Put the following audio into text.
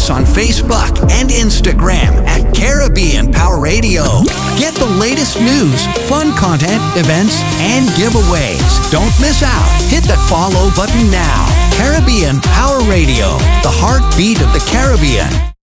us on Facebook and Instagram at Caribbean Power Radio. Get the latest news, fun content, events, and giveaways. Don't miss out. Hit that follow button now. Caribbean Power Radio, the heartbeat of the Caribbean.